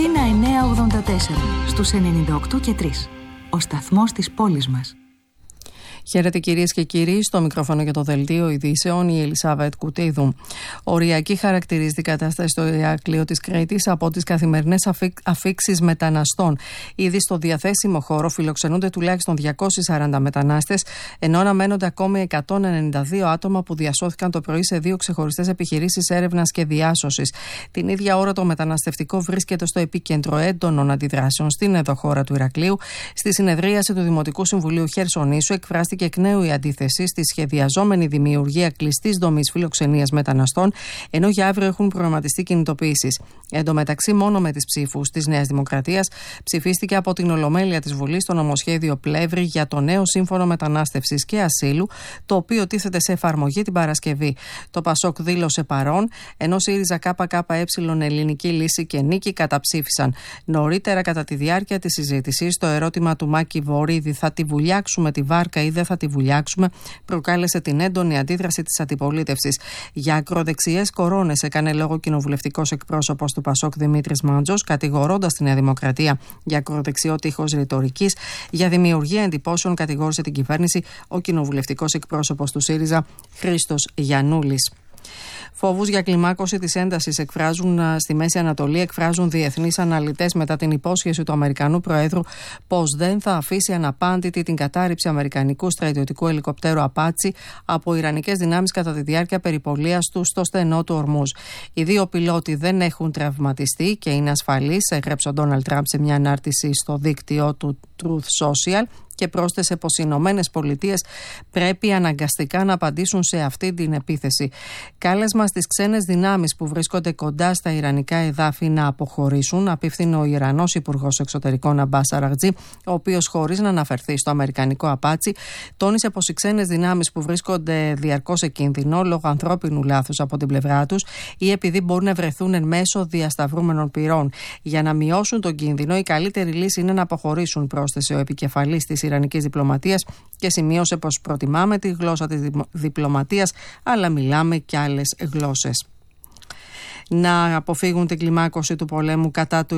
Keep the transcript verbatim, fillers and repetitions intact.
Αθήνα εννιακόσια ογδόντα τέσσερα, στους ενενήντα οκτώ και τρία. Ο σταθμός της πόλης μας. Χαίρετε κυρίες και κύριοι, στο μικρόφωνο για το δελτίο ειδήσεων η Ελισάβετ Κουτίδου. Οριακή χαρακτηρίζεται η κατάσταση στο Ηράκλειο της Κρήτης από τις καθημερινές αφήξεις μεταναστών. Ήδη στο διαθέσιμο χώρο φιλοξενούνται τουλάχιστον διακόσιοι σαράντα μετανάστες, ενώ αναμένονται ακόμη εκατόν ενενήντα δύο άτομα που διασώθηκαν το πρωί σε δύο ξεχωριστές επιχειρήσεις έρευνας και διάσωσης. Την ίδια ώρα το μεταναστευτικό βρίσκεται στο επίκεντρο έντονων αντιδράσεων στην εδωχώρα του Ηρακλείου. Στη συνεδρίαση του Δημοτικού Συμβουλίου Χερσονήσου εκφράστηκε και εκ νέου η αντίθεση στη σχεδιαζόμενη δημιουργία κλειστής δομής φιλοξενίας μεταναστών, ενώ για αύριο έχουν προγραμματιστεί κινητοποιήσεις. Εν τω μεταξύ, μόνο με τις ψήφους της Νέας Δημοκρατίας ψηφίστηκε από την Ολομέλεια της Βουλής το νομοσχέδιο Πλεύρη για το νέο Σύμφωνο Μετανάστευσης και Ασύλου, το οποίο τίθεται σε εφαρμογή την Παρασκευή. Το Πασόκ δήλωσε παρόν, ενώ ΣΥΡΙΖΑ ΚΚΕ, Ελληνική Λύση και Νίκη καταψήφισαν. Νωρίτερα, κατά τη διάρκεια της συζήτησης, το ερώτημα του Μάκη Βορίδη, θα τη βουλιάξουμε τη βάρκα ή δεν θα τη βουλιάξουμε, προκάλεσε την έντονη αντίδραση της αντιπολίτευσης. Για ακροδεξιές κορώνες έκανε λόγο κοινοβουλευτικός εκπρόσωπος του Πασόκ Δημήτρης Μάντζος, κατηγορώντας τη Νέα Δημοκρατία για ακροδεξιό τείχος ρητορικής. Για δημιουργία εντυπώσεων κατηγόρησε την κυβέρνηση ο κοινοβουλευτικός εκπρόσωπος του ΣΥΡΙΖΑ Χρήστος Γιαννούλης. Φόβους για κλιμάκωση της έντασης εκφράζουν στη Μέση Ανατολή, εκφράζουν διεθνείς αναλυτές μετά την υπόσχεση του Αμερικανού Προέδρου πως δεν θα αφήσει αναπάντητη την κατάρριψη αμερικανικού στρατιωτικού ελικοπτέρου Απάτσι από ιρανικές δυνάμεις κατά τη διάρκεια περιπολίας του στο στενό του Ορμούζ. Οι δύο πιλότοι δεν έχουν τραυματιστεί και είναι ασφαλείς, έγραψε ο Ντόναλντ Τραμπ σε μια ανάρτηση στο δίκτυό του Truth Social. Και πρόσθεσε πως οι Ηνωμένες Πολιτείες πρέπει αναγκαστικά να απαντήσουν σε αυτή την επίθεση. Κάλεσμα στις ξένες δυνάμεις που βρίσκονται κοντά στα ιρανικά εδάφη να αποχωρήσουν, απίφθινε ο Ιρανός Υπουργός Εξωτερικών Αμπάς Αραγτζή, ο οποίος, χωρίς να αναφερθεί στο αμερικανικό Απάτσι, τόνισε πως οι ξένες δυνάμεις που βρίσκονται διαρκώς σε κίνδυνο λόγω ανθρώπινου λάθους από την πλευρά τους ή επειδή μπορούν να βρεθούν εν μέσω διασταυρούμενων πυρών. Για να μειώσουν τον κίνδυνο, η καλύτερη λύση είναι να αποχωρήσουν, πρόσθεσε ο επικεφαλής της Ιρανικής διπλωματίας και σημείωσε πως προτιμάμε τη γλώσσα της διπλωματίας, αλλά μιλάμε και άλλες γλώσσες. Να αποφύγουν την κλιμάκωση του πολέμου κατά του